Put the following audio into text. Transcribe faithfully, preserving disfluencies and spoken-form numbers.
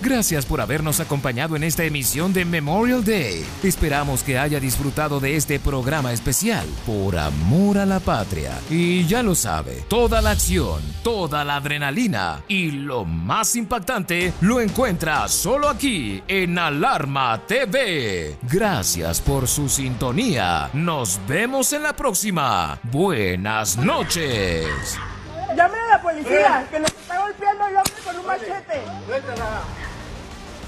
Gracias por habernos acompañado en esta emisión de Memorial Day. Esperamos que haya disfrutado de este programa especial por amor a la patria. Y ya lo sabe, toda la acción, toda la adrenalina y lo más impactante lo encuentra solo aquí en Alarma T V. Gracias por su sintonía. Nos vemos en la próxima. Buenas noches. Llamen a la policía, que nos está golpeando el hombre con un machete.